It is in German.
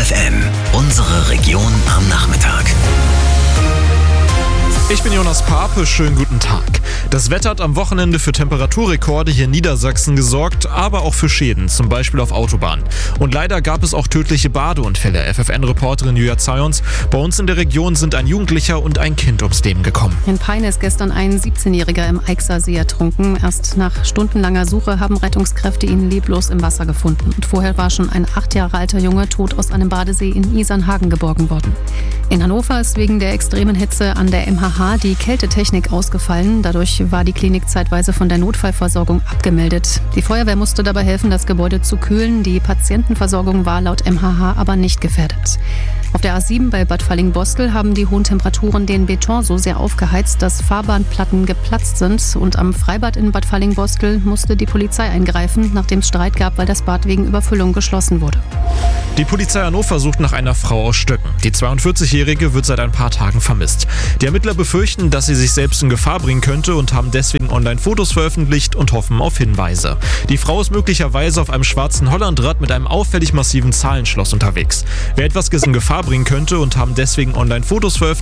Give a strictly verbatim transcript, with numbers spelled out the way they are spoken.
F M, unsere Region am Nachmittag. Ich bin Jonas Pape, schönen guten Tag. Das Wetter hat am Wochenende für Temperaturrekorde hier in Niedersachsen gesorgt, aber auch für Schäden, zum Beispiel auf Autobahnen. Und leider gab es auch tödliche Badeunfälle. F F N-Reporterin Julia Zayons: Bei uns in der Region sind ein Jugendlicher und ein Kind ums Leben gekommen. In Peine ist gestern ein siebzehnjähriger im Eichsersee ertrunken. Erst nach stundenlanger Suche haben Rettungskräfte ihn leblos im Wasser gefunden. Und vorher war schon ein acht Jahre alter Junge tot aus einem Badesee in Isernhagen geborgen worden. In Hannover ist wegen der extremen Hitze an der M H H die Kältetechnik ausgefallen. Dadurch war die Klinik zeitweise von der Notfallversorgung abgemeldet. Die Feuerwehr musste dabei helfen, das Gebäude zu kühlen. Die Patientenversorgung war laut M H H aber nicht gefährdet. Auf der A sieben bei Bad Fallingbostel haben die hohen Temperaturen den Beton so sehr aufgeheizt, dass Fahrbahnplatten geplatzt sind. Und am Freibad in Bad Fallingbostel musste die Polizei eingreifen, nachdem es Streit gab, weil das Bad wegen Überfüllung geschlossen wurde. Die Polizei Hannover sucht nach einer Frau aus Stöcken. Die zweiundvierzigjährige wird seit ein paar Tagen vermisst. Die Ermittler befürchten, dass sie sich selbst in Gefahr bringen könnte und haben deswegen online Fotos veröffentlicht und hoffen auf Hinweise. Die Frau ist möglicherweise auf einem schwarzen Hollandrad mit einem auffällig massiven Zahlenschloss unterwegs. Wer etwas in Gefahr bringen könnte und haben deswegen online Fotos veröffentlicht,